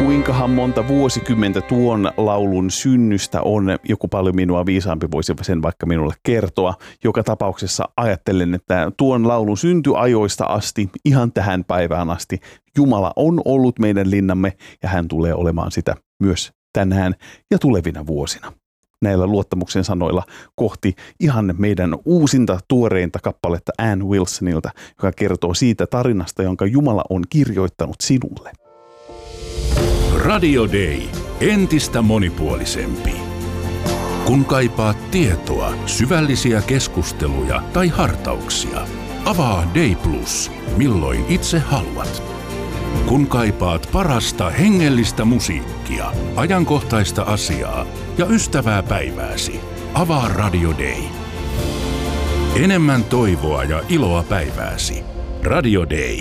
Kuinkahan monta vuosikymmentä tuon laulun synnystä on, joku paljon minua viisaampi voisi sen vaikka minulle kertoa. Joka tapauksessa ajattelen, että tuon laulun syntyajoista asti, ihan tähän päivään asti, Jumala on ollut meidän linnamme ja hän tulee olemaan sitä myös tänään ja tulevina vuosina. Näillä luottamuksen sanoilla kohti ihan meidän uusinta tuoreinta kappaletta Ann Wilsonilta, joka kertoo siitä tarinasta, jonka Jumala on kirjoittanut sinulle. Radio Day. Entistä monipuolisempi. Kun kaipaat tietoa, syvällisiä keskusteluja tai hartauksia, avaa Day Plus, milloin itse haluat. Kun kaipaat parasta hengellistä musiikkia, ajankohtaista asiaa ja ystävää päivääsi, avaa Radio Day. Enemmän toivoa ja iloa päivääsi. Radio Day.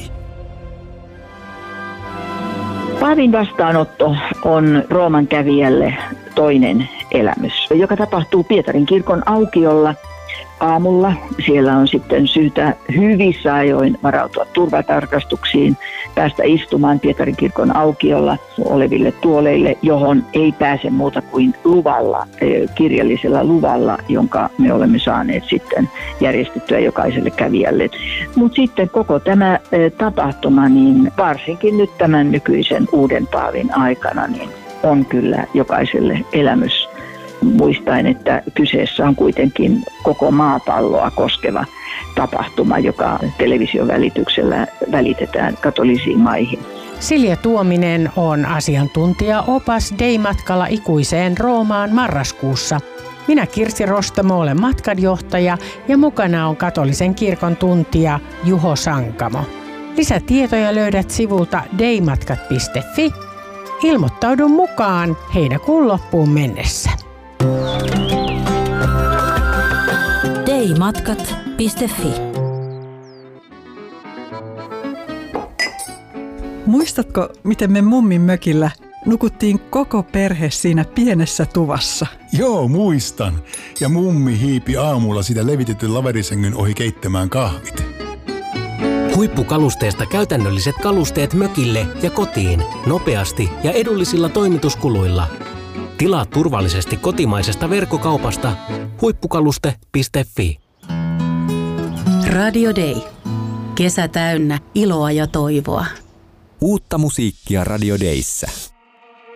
Paavin vastaanotto on Rooman kävijälle toinen elämys, joka tapahtuu Pietarin kirkon aukiolla aamulla. Siellä on sitten syytä hyvissä ajoin varautua turvatarkastuksiin, päästä istumaan Pietarin kirkon aukiolla oleville tuoleille, johon ei pääse muuta kuin luvalla, kirjallisella luvalla, jonka me olemme saaneet sitten järjestettyä jokaiselle kävijälle. Mutta sitten koko tämä tapahtuma, niin varsinkin nyt tämän nykyisen uuden paavin aikana, niin on kyllä jokaiselle elämys. Muistaen, että kyseessä on kuitenkin koko maapalloa koskeva tapahtuma, joka television välityksellä välitetään katolisiin maihin. Silja Tuominen on asiantuntija-opas Day-matkalla ikuiseen Roomaan marraskuussa. Minä Kirsi Rostamo olen matkanjohtaja ja mukana on katolisen kirkon tuntija Juho Sankamo. Lisätietoja löydät sivulta daymatkat.fi. Ilmoittaudu mukaan heinäkuun loppuun mennessä. daymatkat.fi. Muistatko, miten me mummin mökillä nukuttiin koko perhe siinä pienessä tuvassa? Joo, muistan. Ja mummi hiipi aamulla sitä levitetyn laverisängyn ohi keittämään kahvit. Huippukalusteesta käytännölliset kalusteet mökille ja kotiin nopeasti ja edullisilla toimituskuluilla. Tilaa turvallisesti kotimaisesta verkkokaupasta huippukaluste.fi. Radio Day. Kesä täynnä iloa ja toivoa. Uutta musiikkia Radio Dayssä.